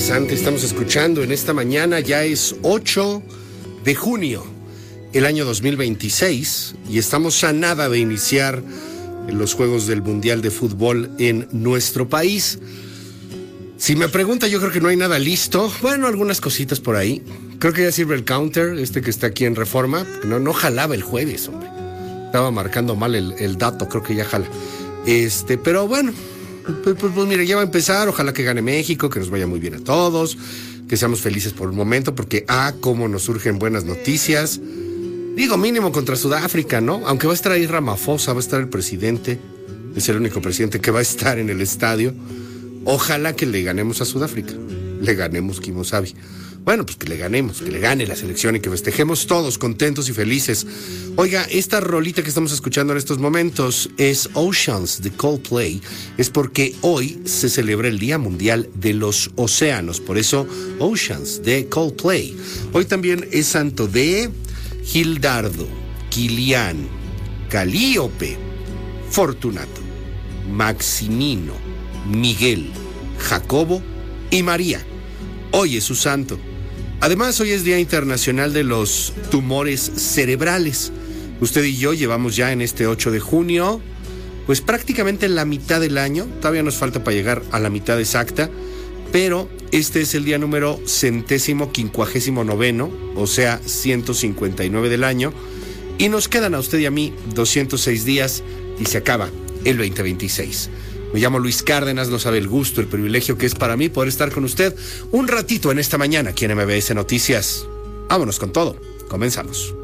interesante estamos escuchando en esta mañana. Ya es 8 de junio, el año 2026, y estamos a nada de iniciar los Juegos del Mundial de Fútbol en nuestro país. Si me pregunta, yo creo que no hay nada listo. Bueno, algunas cositas por ahí. Creo que ya sirve el counter, que está aquí en Reforma. No jalaba el jueves, hombre. Estaba marcando mal el dato, creo que ya jala. Pero bueno, pues mire, ya va a empezar. Ojalá que gane México, que nos vaya muy bien a todos, que seamos felices por el momento, porque cómo nos surgen buenas noticias. Digo, mínimo contra Sudáfrica, ¿no? Aunque va a estar ahí Ramaphosa, va a estar el presidente. Es el único presidente que va a estar en el estadio. Ojalá que le ganemos a Sudáfrica. Le ganemos, Kimosabi. Bueno, pues que le ganemos, que le gane la selección y que festejemos todos contentos y felices. Oiga, esta rolita que estamos escuchando en estos momentos es Oceans de Coldplay. Es porque hoy se celebra el Día Mundial de los Océanos. Por eso, Oceans de Coldplay. Hoy también es santo de Gildardo, Kilian, Calíope, Fortunato, Maximino, Miguel, Jacobo y María. Hoy es su santo. Además, hoy es Día Internacional de los Tumores Cerebrales. Usted y yo llevamos ya en este 8 de junio, pues prácticamente la mitad del año. Todavía nos falta para llegar a la mitad exacta, pero este es el día número 159, o sea, 159 del año. Y nos quedan a usted y a mí 206 días y se acaba el 2026. Me llamo Luis Cárdenas, no sabe el gusto, el privilegio que es para mí poder estar con usted un ratito en esta mañana aquí en MBS Noticias. Vámonos con todo, comenzamos.